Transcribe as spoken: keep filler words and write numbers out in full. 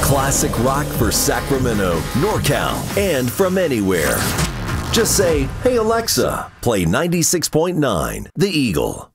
Classic rock for Sacramento, NorCal, and from anywhere. Just say, "Hey Alexa, play ninety-six point nine The Eagle."